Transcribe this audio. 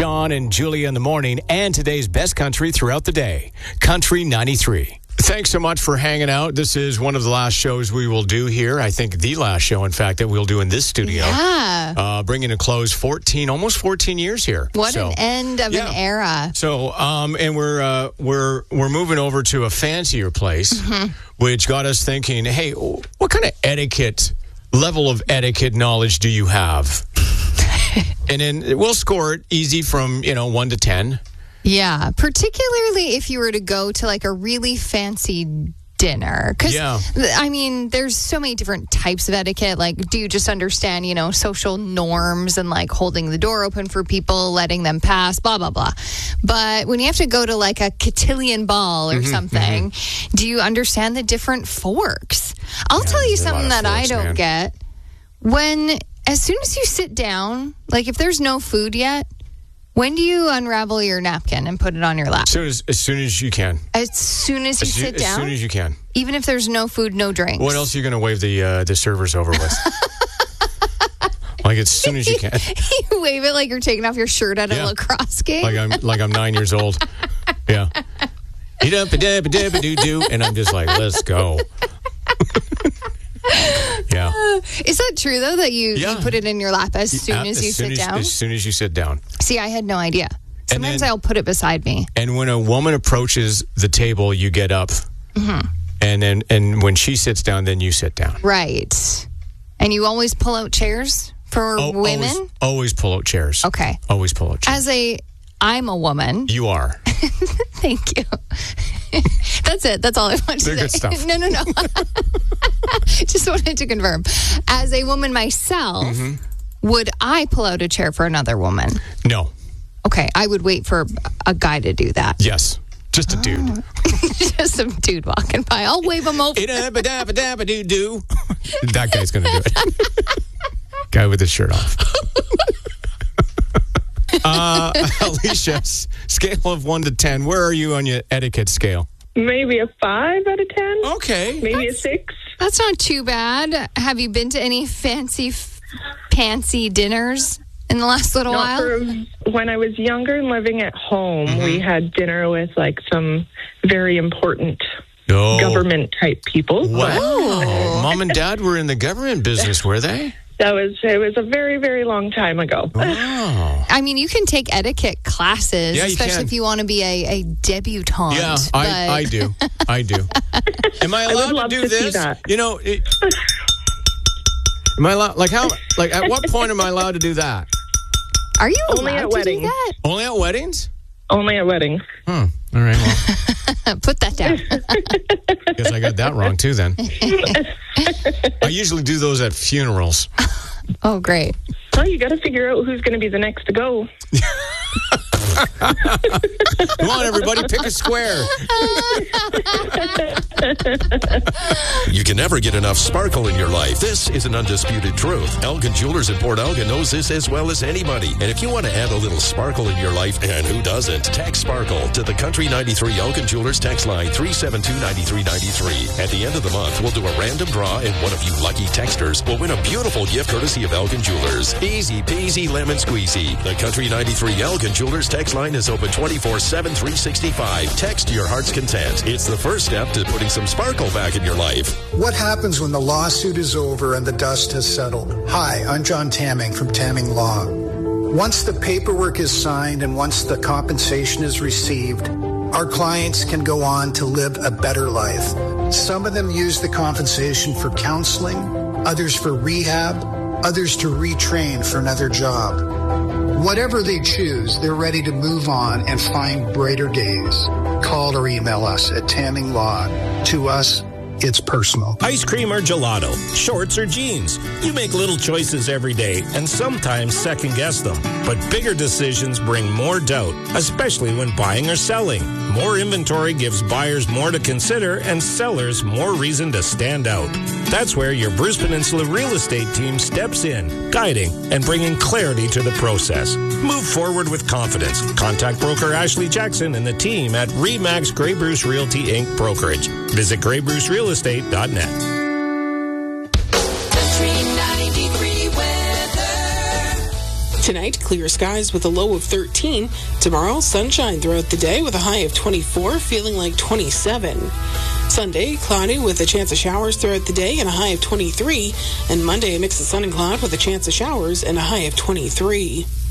Sean and Julia in the morning, and today's best country throughout the day. Country 93. Thanks so much for hanging out. This is one of the last shows we will do here. I think the last show, in fact, that we'll do in this studio. Yeah. Bringing to close almost 14 years here. What an end of an era. So, and we're moving over to a fancier place, which got us thinking, hey, what kind of level of etiquette knowledge do you have? And then we'll score it easy from, 1 to 10. Yeah, particularly if you were to go to like a really fancy dinner. Because, I mean, there's so many different types of etiquette. Like, do you just understand, social norms and like holding the door open for people, letting them pass, blah, blah, blah. But when you have to go to like a cotillion ball or something, do you understand the different forks? I'll tell you something that I don't get. As soon as you sit down, like if there's no food yet, when do you unravel your napkin and put it on your lap? As soon as you can. As soon as you sit down? As soon as you can. Even if there's no food, no drinks? What else are you going to wave the servers over with? Like as soon as you can. You wave it like you're taking off your shirt at a lacrosse game? Like I'm 9 years old. Yeah. And I'm just like, let's go. Yeah. Is that true, though, that you put it in your lap as soon as you sit down? As soon as you sit down. See, I had no idea. Sometimes I'll put it beside me. And when a woman approaches the table, you get up. And when she sits down, then you sit down. Right. And you always pull out chairs for women? Always pull out chairs. Okay. Always pull out chairs. I'm a woman. You are. Thank you. That's it. That's all I want to say. Good stuff. No. Just wanted to confirm. As a woman myself, would I pull out a chair for another woman? No. Okay. I would wait for a guy to do that. Yes. Just a dude. Just some dude walking by. I'll wave him over. That guy's going to do it. Guy with his shirt off. Alicia, scale of 1 to 10. Where are you on your etiquette scale? Maybe a 5 out of 10. Okay. Maybe a 6. That's not too bad. Have you been to any fancy dinners in the last little while? When I was younger and living at home, we had dinner with like some very important government type people. Wow. Mom and Dad were in the government business, were they? It was a very, very long time ago. Oh. I mean, you can take etiquette classes, especially if you want to be a debutante. Yeah, I do. Am I allowed to do this? Am I allowed? At what point am I allowed to do that? Are you only allowed at to weddings? do that? Only at weddings? Only at weddings. All right. Well, put that down. Guess I got that wrong too. Then I usually do those at funerals. Oh, great. Well, you got to figure out who's going to be the next to go. Come on, everybody, pick a square. You can never get enough sparkle in your life. This is an undisputed truth. Elgin Jewelers in Port Elgin knows this as well as anybody. And if you want to add a little sparkle in your life, and who doesn't, text sparkle to the Country 93 Elgin Jewelers text line 372-9393. At the end of the month, we'll do a random draw, and one of you lucky texters will win a beautiful gift courtesy of Elgin Jewelers. Easy peasy lemon squeezy. The Country 93 Elgin Jewelers text line is open 24/7, 365. Text your heart's content. It's the first step to putting some sparkle back in your life. What happens when the lawsuit is over and the dust has settled? Hi, I'm John Tamming from Tamming Law. Once the paperwork is signed and once the compensation is received, our clients can go on to live a better life. Some of them use the compensation for counseling, others for rehab, others to retrain for another job. Whatever they choose, they're ready to move on and find brighter days. Call or email us at Tamming Law. To us, it's personal. Ice cream or gelato, shorts or jeans. You make little choices every day and sometimes second guess them. But bigger decisions bring more doubt, especially when buying or selling. More inventory gives buyers more to consider and sellers more reason to stand out. That's where your Bruce Peninsula real estate team steps in, guiding and bringing clarity to the process. Move forward with confidence. Contact broker Ashley Jackson and the team at RE/MAX Grey Bruce Realty Inc. Brokerage. Visit GreyBruceRealEstate.net. Tonight, clear skies with a low of 13. Tomorrow, sunshine throughout the day with a high of 24, feeling like 27. Sunday, cloudy with a chance of showers throughout the day and a high of 23. And Monday, a mix of sun and cloud with a chance of showers and a high of 23.